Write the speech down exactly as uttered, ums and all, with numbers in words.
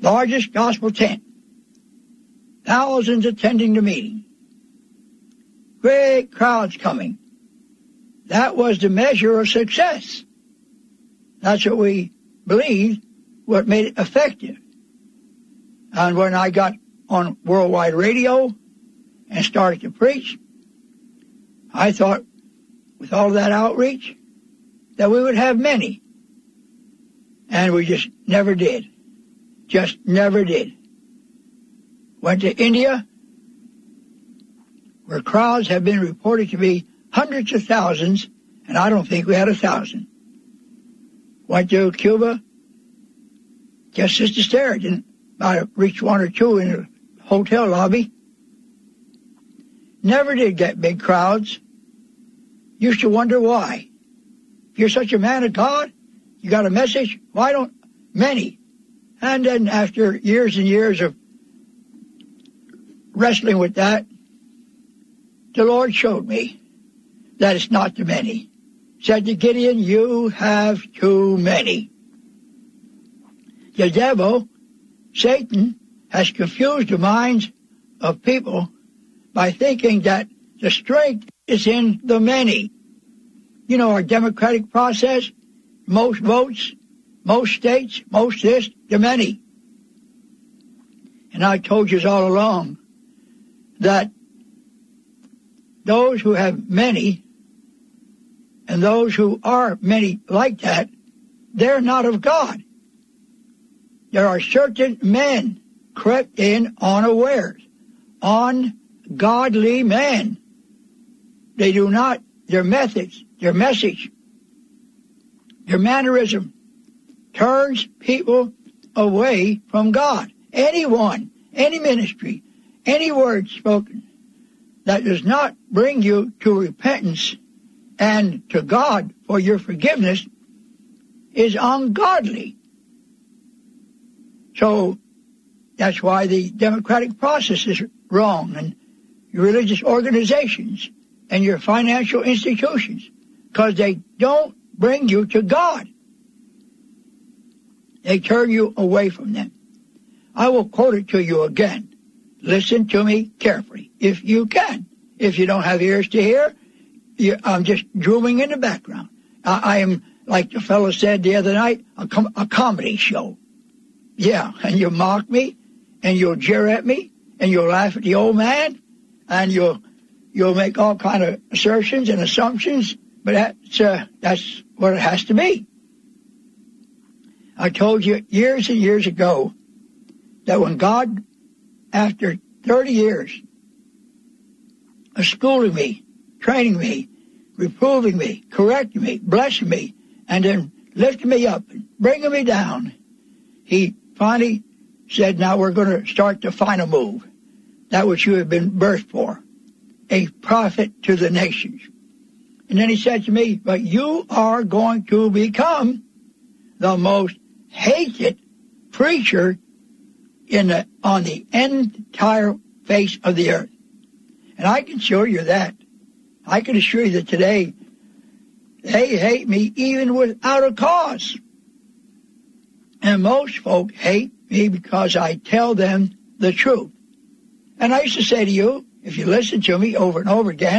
largest gospel tent. Thousands attending the meeting. Great crowds coming. That was the measure of success. That's what we believed, what made it effective. And when I got on worldwide radio and started to preach, I thought with all that outreach that we would have many. And we just never did. Just never did. Went to India, where crowds have been reported to be hundreds of thousands, and I don't think we had a thousand. Went to Cuba, just Sister Sarah didn't I reached one or two in a hotel lobby. Never did get big crowds. Used to wonder why. If you're such a man of God, you got a message, why don't many? And then after years and years of wrestling with that, the Lord showed me that it's not too many. Said to Gideon, you have too many. The devil, Satan, has confused the minds of people by thinking that the strength is in the many. You know, our democratic process, most votes, most states, most this, the many. And I told you all along that those who have many and those who are many like that, they're not of God. There are certain men crept in unawares, ungodly men. They do not, their methods, their message, their mannerism turns people away from God. Anyone, any ministry, any word spoken that does not bring you to repentance and to God for your forgiveness is ungodly. So that's why the democratic process is wrong, and your religious organizations and your financial institutions, because they don't bring you to God. They turn you away from them. I will quote it to you again. Listen to me carefully, if you can. If you don't have ears to hear, you, I'm just drooming in the background. I, I am, like the fellow said the other night, a, com- a comedy show. Yeah, and you mock me, and you'll jeer at me, and you'll laugh at the old man, and you'll you'll make all kind of assertions and assumptions, but that's uh, that's what it has to be. I told you years and years ago that when God, after thirty years of schooling me, training me, reproving me, correcting me, blessing me, and then lifting me up and bringing me down, He finally said, now we're going to start the final move, that which you have been birthed for, a prophet to the nations. And then he said to me, but you are going to become the most hated preacher in the, on the entire face of the earth. And I can assure you that. I can assure you that today they hate me even without a cause. And most folk hate me because I tell them the truth. And I used to say to you, if you listen to me over and over again,